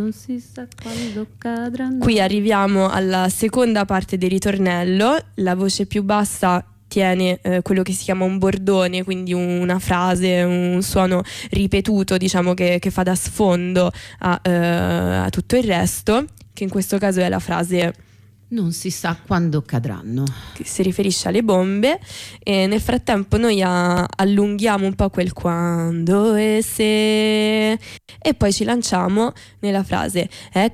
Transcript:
Non si sa quando cadranno. Qui arriviamo alla seconda parte del ritornello. La voce più bassa tiene quello che si chiama un bordone, quindi una frase, un suono ripetuto, diciamo, che fa da sfondo a tutto il resto, che in questo caso è la frase non si sa quando cadranno, che si riferisce alle bombe. E nel frattempo noi allunghiamo un po' quel quando e se, e poi ci lanciamo nella frase